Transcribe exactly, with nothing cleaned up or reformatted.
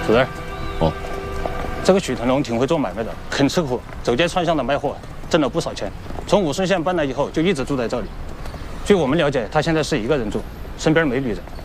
主任。 哦。 这个许腾龙挺会做买卖的，很吃苦，走街串巷的卖货，挣了不少钱。从武顺县搬来以后，就一直住在这里。据我们了解，他现在是一个人住，身边没女人。